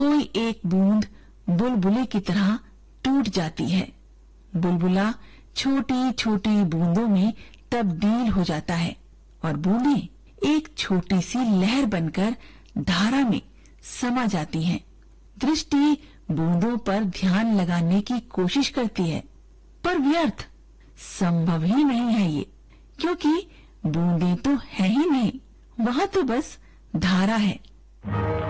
कोई एक बूंद बुलबुले की तरह टूट जाती है। बुलबुला छोटी छोटी बूंदों में तब्दील हो जाता है और बूंदें एक छोटी सी लहर बनकर धारा में समा जाती हैं। दृष्टि बूंदों पर ध्यान लगाने की कोशिश करती है, पर व्यर्थ। संभव ही नहीं है ये, क्योंकि बूंदें तो है ही नहीं, वहां तो बस धारा है।